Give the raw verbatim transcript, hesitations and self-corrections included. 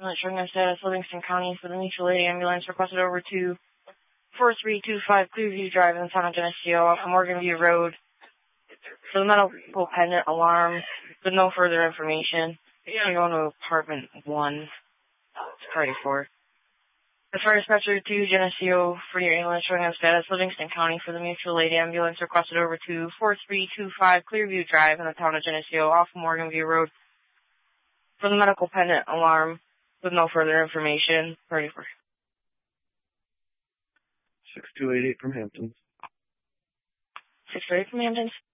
Not showing up status, Livingston County for the mutual aid ambulance requested over to four three two five Clearview Drive in the town of Geneseo off Morgan View Road for the medical pendant alarm with no further information. You're going to apartment one. It's party four. The fire dispatcher to Geneseo for your ambulance showing up status, Livingston County for the mutual aid ambulance requested over to four three two five Clearview Drive in the town of Geneseo off Morgan View Road for the medical pendant alarm with no further information. Party four. six two eight eight from Hamptons. six two eight from Hamptons.